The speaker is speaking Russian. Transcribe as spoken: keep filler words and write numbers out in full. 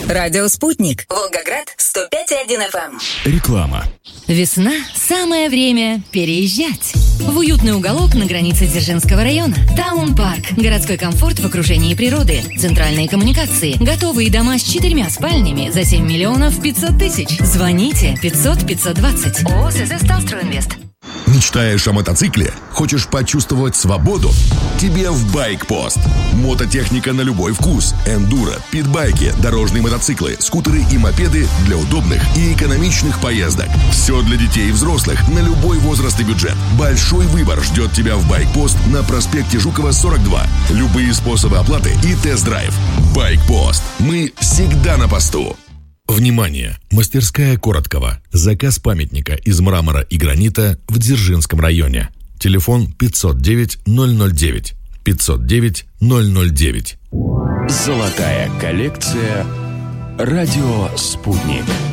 Радио «Спутник». Волгоград, сто пять и один эф эм. Реклама. Весна – самое время переезжать. В уютный уголок на границе Дзержинского района. Таун-парк. Городской комфорт в окружении природы. Центральные коммуникации. Готовые дома с четырьмя спальнями за семь миллионов пятьсот тысяч. Звоните пятьсот пятьсот двадцать. ООО «СС Талстройинвест». Мечтаешь о мотоцикле? Хочешь почувствовать свободу? Тебе в Байкпост. Мототехника на любой вкус. Эндуро, питбайки, дорожные мотоциклы, скутеры и мопеды для удобных и экономичных поездок. Все для детей и взрослых на любой возраст и бюджет. Большой выбор ждет тебя в Байкпост на проспекте Жукова, сорок два. Любые способы оплаты и тест-драйв. Байкпост. Мы всегда на посту. Внимание! Мастерская Короткова. Заказ памятника из мрамора и гранита в Дзержинском районе. Телефон пятьсот девять ноль ноль девять. пятьсот девять ноль ноль девять. Золотая коллекция. Радио «Спутник».